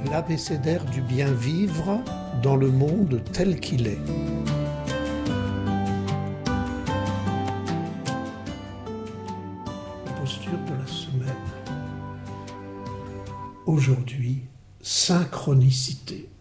L'abécédaire du bien vivre dans le monde tel qu'il est. Posture de la semaine. Aujourd'hui, synchronicité.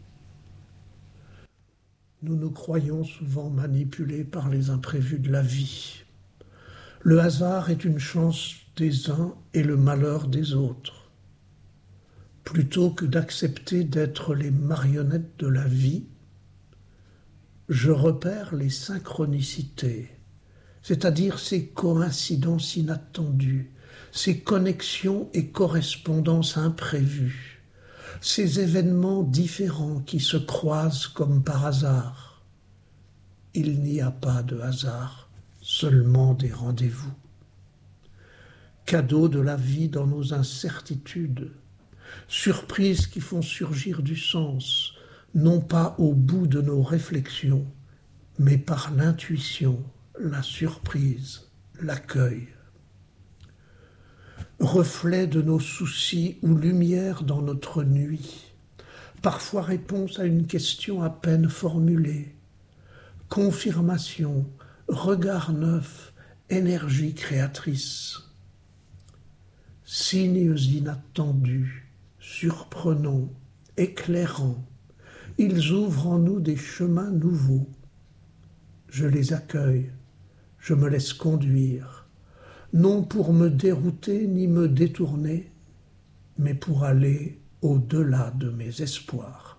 Nous nous croyons souvent manipulés par les imprévus de la vie. Le hasard est une chance des uns et le malheur des autres. Plutôt que d'accepter d'être les marionnettes de la vie, je repère les synchronicités, c'est-à-dire ces coïncidences inattendues, ces connexions et correspondances imprévues, ces événements différents qui se croisent comme par hasard. Il n'y a pas de hasard, seulement des rendez-vous. Cadeaux de la vie dans nos incertitudes, surprises qui font surgir du sens, non pas au bout de nos réflexions, mais par l'intuition, la surprise, l'accueil. Reflet de nos soucis ou lumière dans notre nuit, parfois réponse à une question à peine formulée, confirmation, regard neuf, énergie créatrice. Signes inattendus, surprenants, éclairants, ils ouvrent en nous des chemins nouveaux. Je les accueille, je me laisse conduire, non pour me dérouter ni me détourner, mais pour aller au-delà de mes espoirs.